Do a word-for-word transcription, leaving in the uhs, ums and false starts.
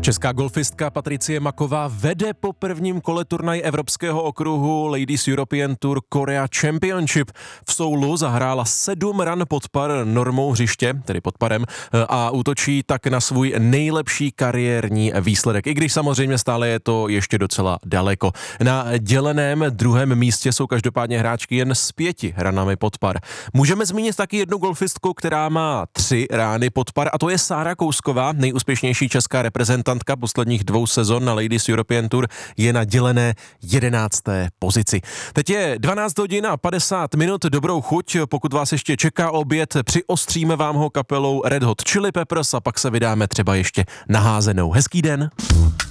Česká golfistka Patricie Maková vede po prvním kole turnaje evropského okruhu Ladies European Tour Korea Championship. V Soulu zahrála sedm ran pod par normou hřiště, tedy pod parem, a útočí tak na svůj nejlepší kariérní výsledek, i když samozřejmě stále je to ještě docela daleko. Na děleném druhém místě jsou každopádně hráčky jen s pěti ranami pod par. Můžeme zmínit taky jednu golfistku, která má tři rány pod par, a to je Sára Kousková, nejúspěšnější česká reprezentantka posledních dvou sezon na Ladies European Tour, je na dělené jedenácté pozici. Teď je dvanáct hodin a padesát minut, dobrou chuť, pokud vás ještě čeká oběd, přiostříme vám ho kapelou Red Hot Chili Peppers a pak se vydáme třeba ještě na házenou. Hezký den.